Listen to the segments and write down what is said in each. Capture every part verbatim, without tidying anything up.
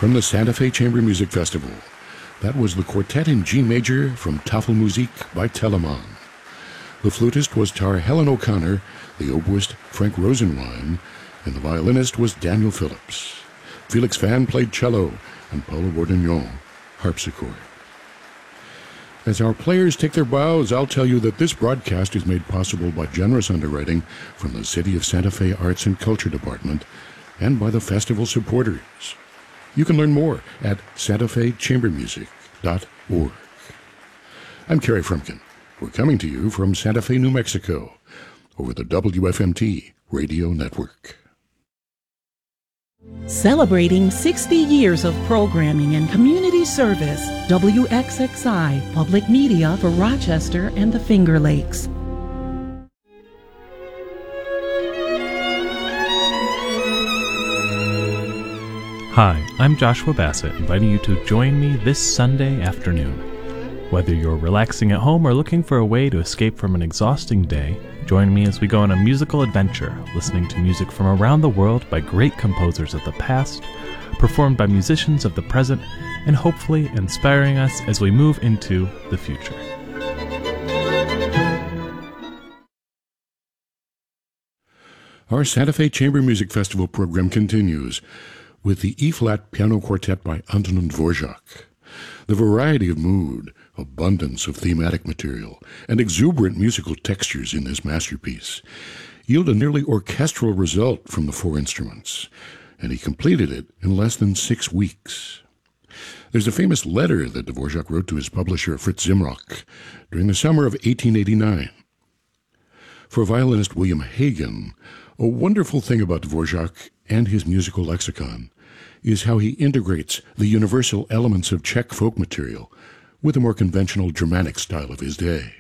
from the Santa Fe Chamber Music Festival. That was the Quartet in G Major from Tafelmusik by Telemann. The flutist was Tara Helen O'Connor, the oboist Frank Rosenwein, and the violinist was Daniel Phillips. Felix Fan played cello, and Paula Bourdignon harpsichord. As our players take their bows, I'll tell you that this broadcast is made possible by generous underwriting from the City of Santa Fe Arts and Culture Department and by the festival supporters. You can learn more at santa fe chamber music dot org. I'm Kerry Frumkin. We're coming to you from Santa Fe, New Mexico, over the W F M T radio network. Celebrating sixty years of programming and community service, W X X I, public media for Rochester and the Finger Lakes. Hi, I'm Joshua Bassett, inviting you to join me this Sunday afternoon. Whether you're relaxing at home or looking for a way to escape from an exhausting day, join me as we go on a musical adventure, listening to music from around the world by great composers of the past, performed by musicians of the present, and hopefully inspiring us as we move into the future. Our Santa Fe Chamber Music Festival program continues with the E-flat Piano Quartet by Antonin Dvorak. The variety of mood, abundance of thematic material, and exuberant musical textures in this masterpiece yield a nearly orchestral result from the four instruments, and he completed it in less than six weeks. There's a famous letter that Dvorak wrote to his publisher Fritz Zimrock during the summer of eighteen eighty-nine. For violinist William Hagen, a wonderful thing about Dvorak and his musical lexicon is how he integrates the universal elements of Czech folk material with the more conventional Germanic style of his day.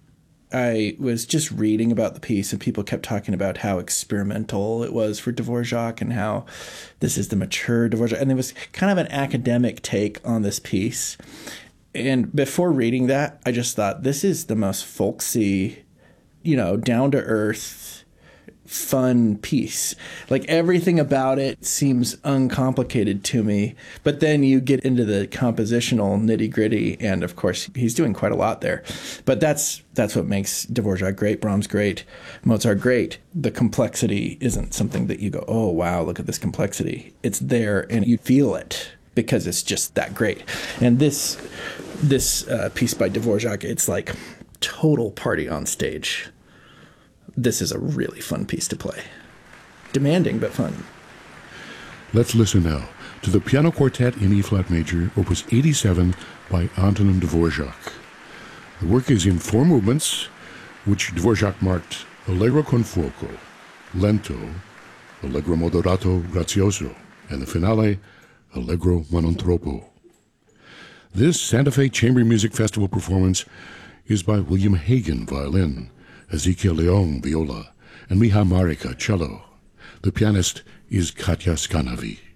I was just reading about the piece, and people kept talking about how experimental it was for Dvorak and how this is the mature Dvorak. And there was kind of an academic take on this piece. And before reading that, I just thought, this is the most folksy, you know, down-to-earth, fun piece. Like, everything about it seems uncomplicated to me, but then you get into the compositional nitty-gritty, and of course he's doing quite a lot there. But that's that's what makes Dvorak great, Brahms great, Mozart great. The complexity isn't something that you go, oh wow, look at this complexity. It's there and you feel it because it's just that great. And this this uh, piece by Dvorak, it's like total party on stage. This is a really fun piece to play. Demanding, but fun. Let's listen now to the Piano Quartet in E-flat major, opus eighty-seven by Antonin Dvorak. The work is in four movements, which Dvorak marked Allegro con fuoco, Lento, Allegro moderato grazioso, and the finale, Allegro ma non troppo. This Santa Fe Chamber Music Festival performance is by William Hagen, violin, Ezekiel Leong, viola, and Miha Marika, cello. The pianist is Katja Skanavi.